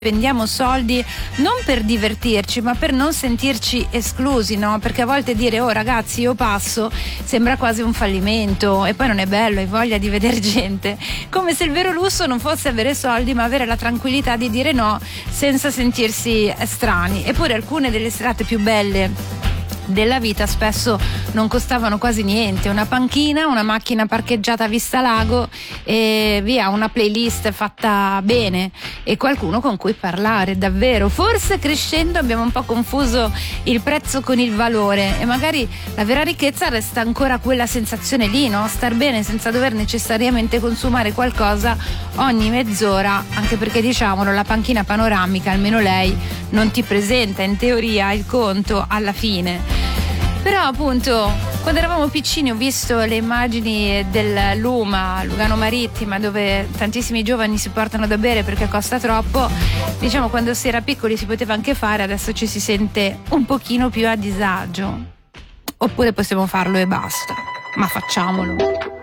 spendiamo soldi non per divertirci ma per non sentirci esclusi, no? Perché a volte dire oh ragazzi io passo sembra quasi un fallimento e poi non è bello, hai voglia di vedere gente, come se il vero lusso non fosse avere soldi ma avere la tranquillità di dire no senza sentirsi strani. Eppure alcune delle serate più belle della vita spesso non costavano quasi niente, una panchina, una macchina parcheggiata a vista lago e via, una playlist fatta bene e qualcuno con cui parlare. Davvero, forse crescendo abbiamo un po' confuso il prezzo con il valore e magari la vera ricchezza resta ancora quella sensazione lì, no? Star bene senza dover necessariamente consumare qualcosa ogni mezz'ora, anche perché diciamolo, la panchina panoramica, almeno lei, non ti presenta in teoria il conto alla fine. Però appunto quando eravamo piccini ho visto le immagini del Luma, Lugano Marittima, dove tantissimi giovani si portano da bere perché costa troppo. Diciamo, quando si era piccoli si poteva anche fare, adesso ci si sente un pochino più a disagio. Oppure possiamo farlo e basta, ma facciamolo.